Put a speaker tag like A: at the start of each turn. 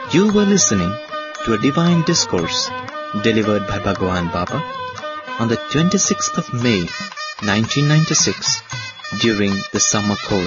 A: You were listening to a divine discourse delivered by Bhagwan Baba on the 26th of May 1996 during the summer course.